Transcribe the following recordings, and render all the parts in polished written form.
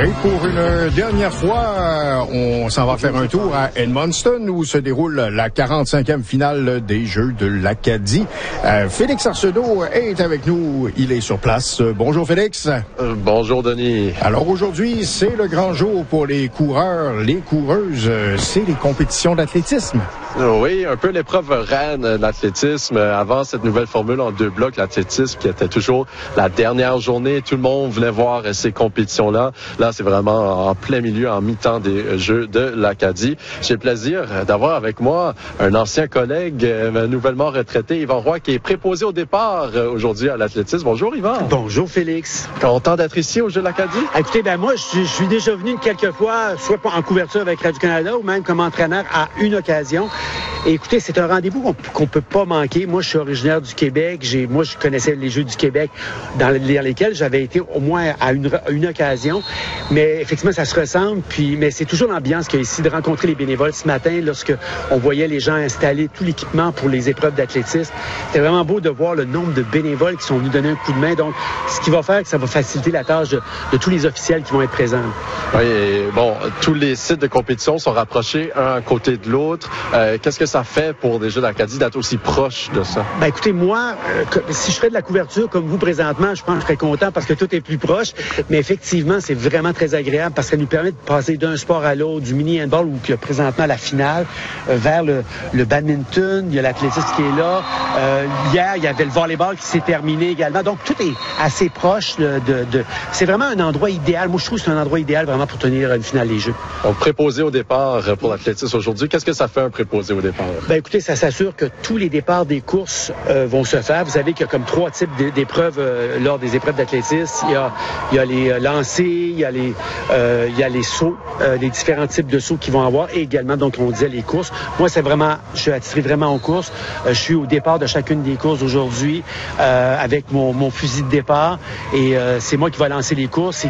Et pour une dernière fois, on s'en va faire un tour à Edmundston où se déroule la 45e finale des Jeux de l'Acadie. Félix Arsenault est avec nous. Il est sur place. Bonjour Félix. Bonjour Denis. Alors aujourd'hui, c'est le grand jour pour les coureurs, les coureuses. C'est les compétitions d'athlétisme. Oui, un peu l'épreuve reine de l'athlétisme. Avant cette nouvelle formule en 2 blocs, l'athlétisme qui était toujours la dernière journée. Tout le monde voulait voir ces compétitions-là. Là, c'est vraiment en plein milieu, en mi-temps des Jeux de l'Acadie. J'ai le plaisir d'avoir avec moi un ancien collègue nouvellement retraité, Yvan Roy, qui est préposé au départ aujourd'hui à l'athlétisme. Bonjour Yvan. Bonjour Félix. Content d'être ici aux Jeux de l'Acadie? Écoutez, moi, je suis déjà venu quelques fois, soit en couverture avec Radio-Canada ou même comme entraîneur à une occasion. Et écoutez, c'est un rendez-vous qu'on peut pas manquer. Moi, je suis originaire du Québec. Moi, je connaissais les Jeux du Québec dans lesquels j'avais été au moins à une occasion. Mais effectivement, ça se ressemble. Mais c'est toujours l'ambiance qu'il y a ici de rencontrer les bénévoles. Ce matin, lorsque on voyait les gens installer tout l'équipement pour les épreuves d'athlétisme, c'était vraiment beau de voir le nombre de bénévoles qui sont venus donner un coup de main. Donc, ce qui va faire que ça va faciliter la tâche de tous les officiels qui vont être présents. Oui, et bon, tous les sites de compétition sont rapprochés un à côté de l'autre. Qu'est-ce que ça fait pour des Jeux d'Acadie d'être aussi proche de ça? Ben écoutez, moi, si je ferais de la couverture comme vous présentement, je pense que je serais content parce que tout est plus proche. Mais effectivement, c'est vraiment très agréable parce que ça nous permet de passer d'un sport à l'autre, du mini-handball où il y a présentement la finale, vers le badminton, il y a l'athlétisme qui est là. Hier, il y avait le volleyball qui s'est terminé également. Donc, tout est assez proche c'est vraiment un endroit idéal. Moi, je trouve que c'est un endroit idéal vraiment pour tenir une finale des Jeux. Donc, préposé au départ pour l'athlétisme aujourd'hui, qu'est-ce que ça fait un préposé au départ? Ben écoutez, ça s'assure que tous les départs des courses vont se faire. Vous savez qu'il y a comme 3 types d'épreuves lors des épreuves d'athlétisme. Il y a les lancers, il y a les sauts, les différents types de sauts qu'ils vont avoir et également, donc on disait, les courses. Moi, je suis attiré vraiment aux courses. Je suis au départ de chacune des courses aujourd'hui avec mon fusil de départ et c'est moi qui vais lancer les courses et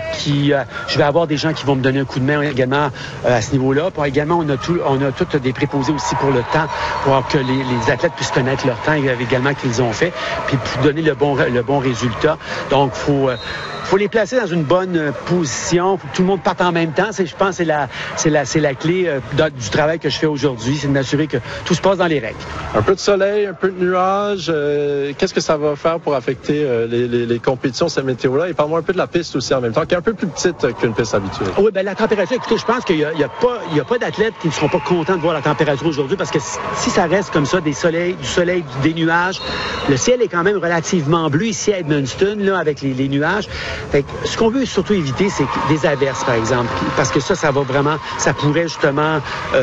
je vais avoir des gens qui vont me donner un coup de main également à ce niveau-là. Puis également, on a tous des préposés aussi pour le temps, pour que les athlètes puissent connaître leur temps également qu'ils ont fait, puis pour donner le bon résultat. Donc, faut les placer dans une bonne position. Faut que tout le monde parte en même temps. Je pense que c'est la clé du travail que je fais aujourd'hui, c'est de m'assurer que tout se passe dans les règles. Un peu de soleil, un peu de nuages. Qu'est-ce que ça va faire pour affecter les compétitions, cette météo-là? Et parle-moi un peu de la piste aussi en même temps, qui est un peu plus petite qu'une piste habituelle. Oui, la température, écoutez, je pense qu'il y a pas d'athlètes qui ne seront pas contents de voir la température aujourd'hui parce que si ça reste comme ça, du soleil, des nuages, le ciel est quand même relativement bleu ici à Edmundston, là, avec les nuages. Fait que ce qu'on veut surtout éviter, c'est des averses, par exemple, parce que ça pourrait justement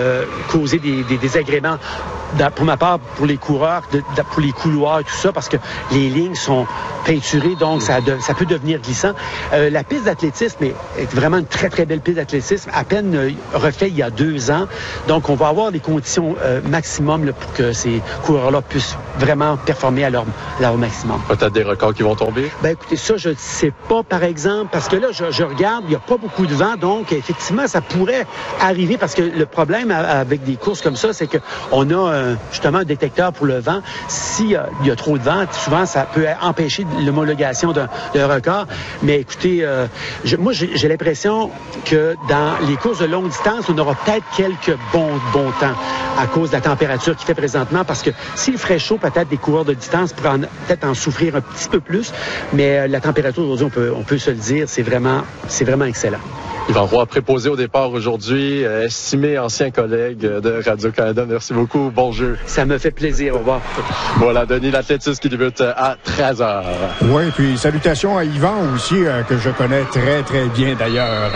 causer des désagréments. Pour ma part, pour les coureurs, pour les couloirs et tout ça, parce que les lignes sont peinturées, donc ça peut devenir glissant. La piste d'athlétisme est vraiment une très, très belle piste d'athlétisme, à peine refaite il y a 2 ans. Donc, on va avoir des conditions maximum là, pour que ces coureurs-là puissent vraiment performer à leur maximum. Peut-être des records qui vont tomber? Ben écoutez, ça, je ne sais pas, par exemple, parce que là, je regarde, il n'y a pas beaucoup de vent, donc effectivement, ça pourrait arriver, parce que le problème avec des courses comme ça, c'est qu'on a justement un détecteur pour le vent. S'il y a trop de vent, souvent, ça peut empêcher l'homologation d'un record. Mais écoutez, moi, j'ai l'impression que dans les courses de longue distance, on aura peut-être quelques bons temps à cause de la température qu'il fait présentement, parce que s'il ferait chaud, peut-être des coureurs de distance pourraient peut-être en souffrir un petit peu plus, mais la température aujourd'hui, on peut se le dire, c'est vraiment excellent. Yvan Roy, préposé au départ aujourd'hui, estimé ancien collègue de Radio-Canada. Merci beaucoup. Bon jeu. Ça me fait plaisir. Au revoir. Voilà, Denis, l'athlétisme qui débute à 13h. Oui, puis salutations à Yvan aussi, que je connais très, très bien d'ailleurs.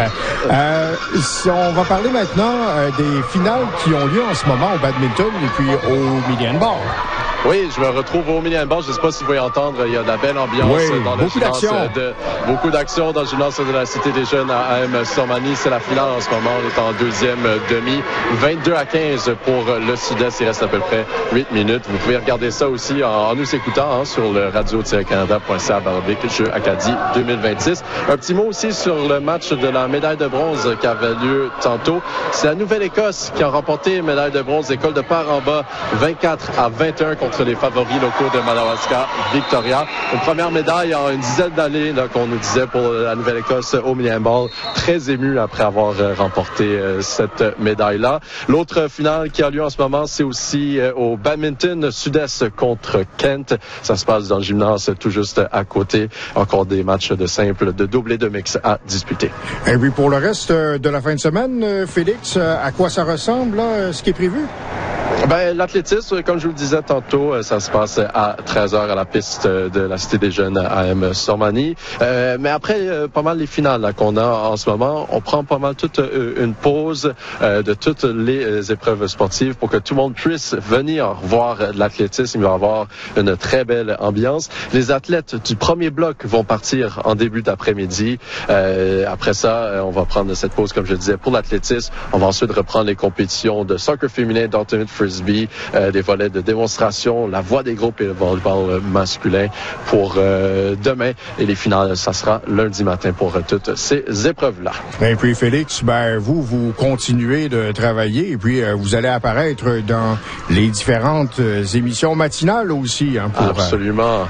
On va parler maintenant des finales qui ont lieu en ce moment au badminton et puis au mini-handball. Oui, je me retrouve au mini-handball. Je ne sais pas si vous pouvez entendre, il y a de la belle ambiance dans le gymnase. Beaucoup d'actions dans le gymnase de la Cité des Jeunes à AM-Sormany. C'est la finale en ce moment. On est en 2e demi. 22-15 pour le Sud-Est. Il reste à peu près 8 minutes. Vous pouvez regarder ça aussi en nous écoutant sur le radio-canada.ca/Jeux Acadie 2026. Un petit mot aussi sur le match de la médaille de bronze qui avait lieu tantôt. C'est la Nouvelle-Écosse qui a remporté médaille de bronze. École de Part-en-Bas 24-21 contre entre les favoris locaux de Madawaska, Victoria. Une première médaille en une dizaine d'années, qu'on nous disait pour la Nouvelle-Écosse au mini-handball. Très ému après avoir remporté cette médaille-là. L'autre finale qui a lieu en ce moment, c'est aussi au badminton Sud-Est contre Kent. Ça se passe dans le gymnase tout juste à côté. Encore des matchs de simple, de double et de mix à disputer. Et puis pour le reste de la fin de semaine, Félix, à quoi ça ressemble, là, ce qui est prévu? Ben, l'athlétisme, comme je vous le disais tantôt, ça se passe à 13h à la piste de la Cité des Jeunes à M-Sormani. Mais après, pas mal les finales là, qu'on a en ce moment, on prend pas mal toute une pause de toutes les épreuves sportives pour que tout le monde puisse venir voir l'athlétisme. Il va y avoir une très belle ambiance. Les athlètes du premier bloc vont partir en début d'après-midi. Après ça, on va prendre cette pause, comme je disais, pour l'athlétisme. On va ensuite reprendre les compétitions de soccer féminin, d'ultimate frisbee, des volets de démonstration, la voie des groupes et le volleyball masculin pour demain. Et les finales, ça sera lundi matin pour toutes ces épreuves-là. Et puis Félix, vous continuez de travailler et puis vous allez apparaître dans les différentes émissions matinales aussi, hein, pour absolument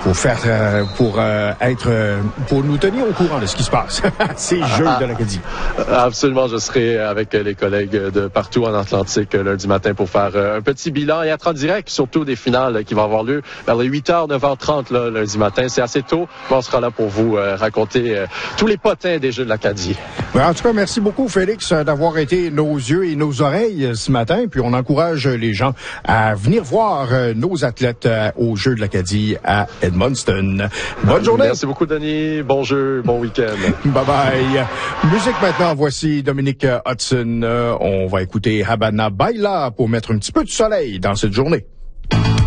pour nous tenir au courant de ce qui se passe. Ces Jeux de l'Acadie. Absolument, je serai avec les collègues de partout en Atlantique lundi matin pour faire un petit bilan et être en direct, surtout des finales qui vont avoir lieu vers les 8h, 9h30 là, lundi matin. C'est assez tôt, mais on sera là pour vous raconter tous les potins des Jeux de l'Acadie. En tout cas, merci beaucoup, Félix, d'avoir été nos yeux et nos oreilles ce matin. Puis on encourage les gens à venir voir nos athlètes aux Jeux de l'Acadie à Edmundston. Bonne journée. Merci beaucoup, Denis. Bon jeu, bon week-end. Bye-bye. Musique maintenant, voici Dominique Hudson. On va écouter Habana Baila pour mettre un petit peu de soleil dans cette journée.